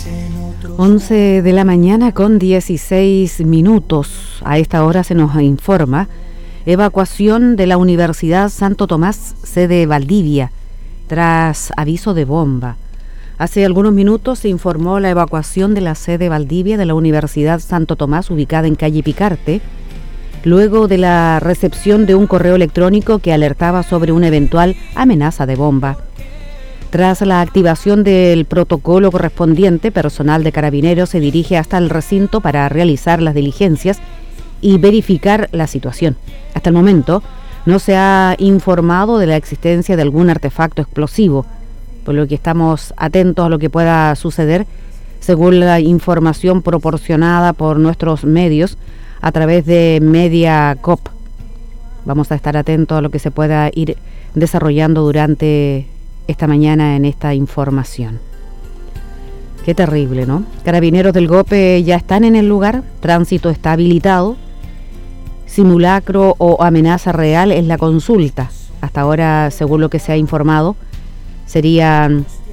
11 de la mañana con 16 minutos. A esta hora se nos informa evacuación de la Universidad Santo Tomás, sede Valdivia, tras aviso de bomba. Hace algunos minutos se informó la evacuación de la sede Valdivia de la Universidad Santo Tomás, ubicada en calle Picarte, luego de la recepción de un correo electrónico que alertaba sobre una eventual amenaza de bomba. Tras la activación del protocolo correspondiente, personal de Carabineros se dirige hasta el recinto para realizar las diligencias y verificar la situación. Hasta el momento no se ha informado de la existencia de algún artefacto explosivo, por lo que estamos atentos a lo que pueda suceder según la información proporcionada por nuestros medios a través de Mediacop. Vamos a estar atentos a lo que se pueda ir desarrollando durante esta mañana en esta información. Qué terrible, ¿no? Carabineros del GOPE ya están en el lugar, tránsito está habilitado. Simulacro o amenaza real es la consulta. Hasta ahora, según lo que se ha informado, sería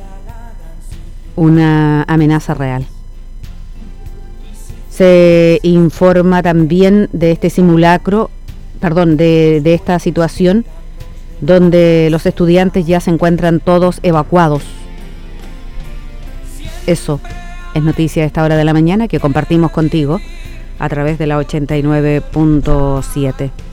una amenaza real. Se informa también de este simulacro, de esta situación donde los estudiantes ya se encuentran todos evacuados. Eso es noticia a esta hora de la mañana que compartimos contigo a través de la 89.7.